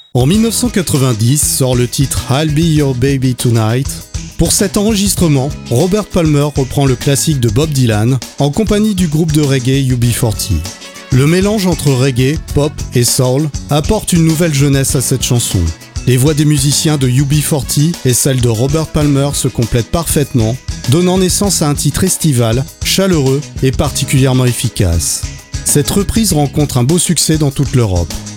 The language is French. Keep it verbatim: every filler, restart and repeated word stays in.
En dix-neuf cent quatre-vingt-dix sort le titre I'll Be Your Baby Tonight. Pour cet enregistrement, Robert Palmer reprend le classique de Bob Dylan en compagnie du groupe de reggae U B quarante. Le mélange entre reggae, pop et soul apporte une nouvelle jeunesse à cette chanson. Les voix des musiciens de U B quarante et celles de Robert Palmer se complètent parfaitement, donnant naissance à un titre estival, chaleureux et particulièrement efficace. Cette reprise rencontre un beau succès dans toute l'Europe.